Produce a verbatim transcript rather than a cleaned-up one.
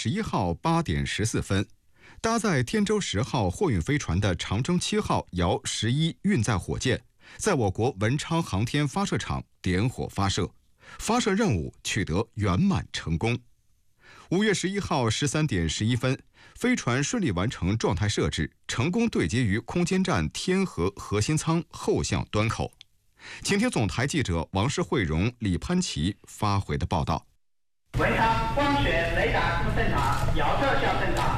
十一号八点十四分，搭载天舟十号货运飞船的长征七号遥十一运载火箭，在我国文昌航天发射场点火发射，发射任务取得圆满成功。五月十一号十三点十一分，飞船顺利完成状态设置，成功对接于空间站天河核心舱后向端口。请听总台记者王世慧荣、李潘琪发回的报道。 文昌光学雷达出现场，遥测效正常。